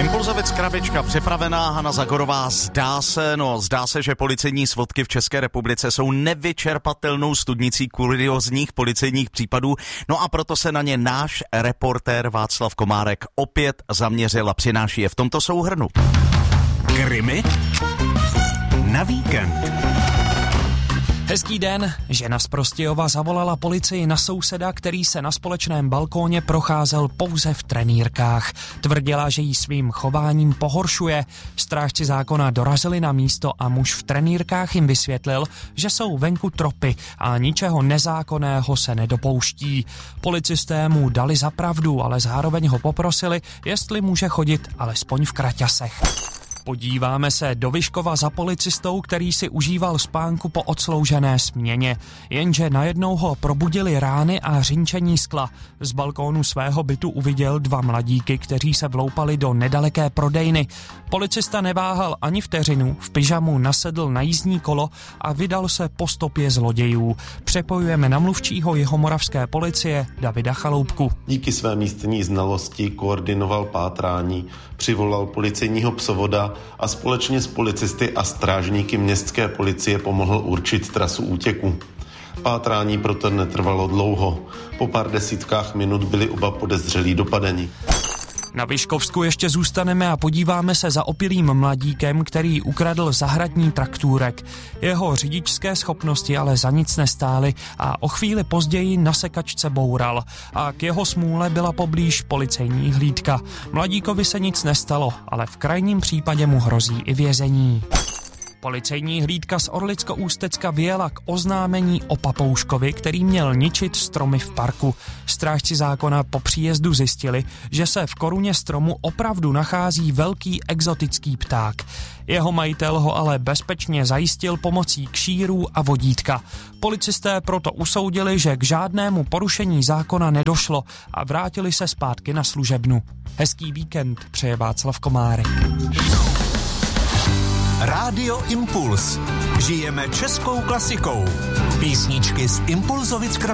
Impulzovic krabička připravená, Hana Zagorová. Zdá se, že policejní svodky v České republice jsou nevyčerpatelnou studnicí kuriózních policejních případů, no a proto se na ně náš reportér Václav Komárek opět zaměřil a přináší je v tomto souhrnu. Krimi na víkend. Hezký den. Žena z Prostějova zavolala policii na souseda, který se na společném balkóně procházel pouze v trenýrkách. Tvrdila, že jí svým chováním pohoršuje. Strážci zákona dorazili na místo a muž v trenýrkách jim vysvětlil, že jsou venku tropy a ničeho nezákonného se nedopouští. Policisté mu dali za pravdu, ale zároveň ho poprosili, jestli může chodit alespoň v kraťasech. Podíváme se do Vyškova za policistou, který si užíval spánku po odsloužené směně. Jenže najednou ho probudili rány a řinčení skla. Z balkónu svého bytu uviděl dva mladíky, kteří se vloupali do nedaleké prodejny. Policista neváhal ani vteřinu, v pyžamu nasedl na jízdní kolo a vydal se po stopě zlodějů. Přepojujeme na mluvčího jihomoravské policie Davida Chaloupku. Díky své místní znalosti koordinoval pátrání, přivolal policejního psovoda a společně s policisty a strážníky městské policie pomohl určit trasu útěku. Pátrání proto netrvalo dlouho. Po pár desítkách minut byli oba podezřelí dopadeni. Na Vyškovsku ještě zůstaneme a podíváme se za opilým mladíkem, který ukradl zahradní traktůrek. Jeho řidičské schopnosti ale za nic nestály a o chvíli později na sekačce boural. A k jeho smůle byla poblíž policejní hlídka. Mladíkovi se nic nestalo, ale v krajním případě mu hrozí i vězení. Policejní hlídka z Orlicko-Ústecka vyjela k oznámení o papouškovi, který měl ničit stromy v parku. Strážci zákona po příjezdu zjistili, že se v koruně stromu opravdu nachází velký exotický pták. Jeho majitel ho ale bezpečně zajistil pomocí kšírů a vodítka. Policisté proto usoudili, že k žádnému porušení zákona nedošlo a vrátili se zpátky na služebnu. Hezký víkend přeje Václav Komárek. Rádio Impuls. Žijeme českou klasikou. Písničky z Impulzovic